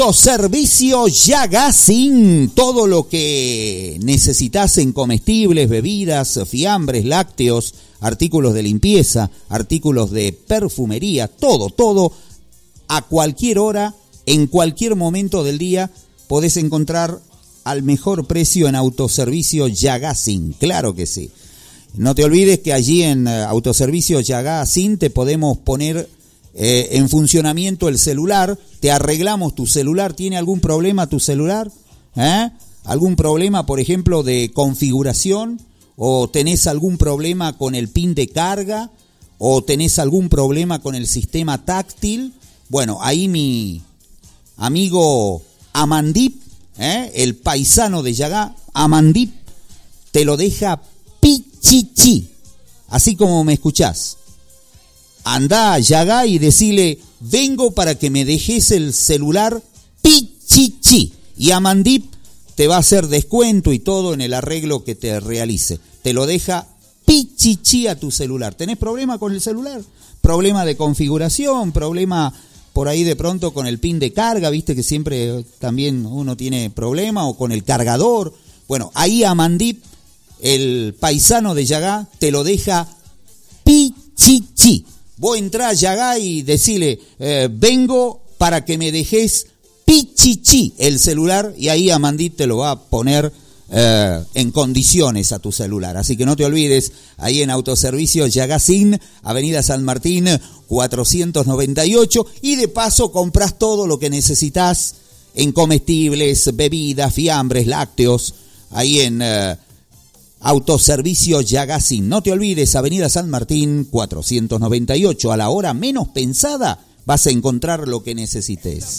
Servicio Yagacín, todo lo que necesitas en comestibles, bebidas, fiambres, lácteos, artículos de limpieza, artículos de perfumería, todo, a cualquier hora, en cualquier momento del día, podés encontrar al mejor precio en Autoservicio Yagacín, claro que sí. No te olvides que allí en Autoservicio Yagacín te podemos poner en funcionamiento el celular, te arreglamos tu celular. ¿Tiene algún problema tu celular? ¿Algún problema, por ejemplo, de configuración? ¿O tenés algún problema con el pin de carga? ¿O tenés algún problema con el sistema táctil? Bueno, ahí mi amigo Amandip, el paisano de Yagá, Amandip, te lo deja pichichi, así como me escuchás. Andá a Yagá y decile, vengo para que me dejes el celular pichichi. Y Amandip te va a hacer descuento y todo en el arreglo que te realice. Te lo deja pichichi a tu celular. ¿Tenés problema con el celular? Problema de configuración, problema por ahí de pronto con el pin de carga, viste que siempre también uno tiene problema, o con el cargador. Bueno, ahí Amandip, el paisano de Yagá, te lo deja pichichi. Vos entrás a Yagá y decile, vengo para que me dejes pichichi el celular, y ahí Amandip te lo va a poner en condiciones a tu celular. Así que no te olvides, ahí en Autoservicio Yagacín, Avenida San Martín 498, y de paso compras todo lo que necesitas en comestibles, bebidas, fiambres, lácteos, ahí en Autoservicio Yagacín. No te olvides, Avenida San Martín 498, a la hora menos pensada vas a encontrar lo que necesites.